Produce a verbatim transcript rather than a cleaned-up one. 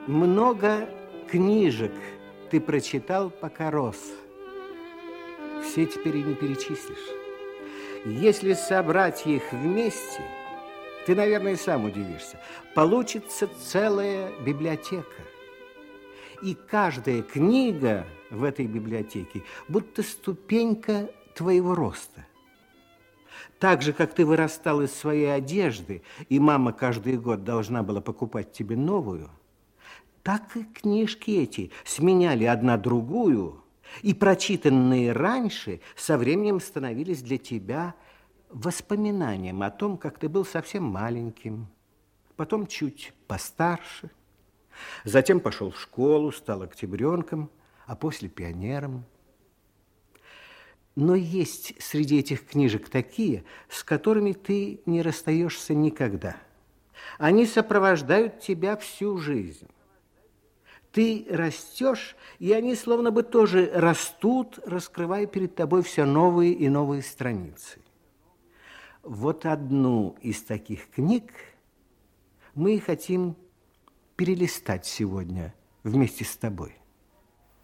Много книжек ты прочитал, пока рос. Все теперь и не перечислишь. Если собрать их вместе, ты, наверное, сам удивишься, получится целая библиотека. И каждая книга в этой библиотеке будто ступенька твоего роста. Так же, как ты вырастал из своей одежды, и мама каждый год должна была покупать тебе новую, так и книжки эти сменяли одна другую, и прочитанные раньше со временем становились для тебя воспоминанием о том, как ты был совсем маленьким, потом чуть постарше, затем пошел в школу, стал октябренком, а после пионером. Но есть среди этих книжек такие, с которыми ты не расстаешься никогда. Они сопровождают тебя всю жизнь. Ты растешь, и они словно бы тоже растут, раскрывая перед тобой все новые и новые страницы. Вот одну из таких книг мы хотим перелистать сегодня вместе с тобой.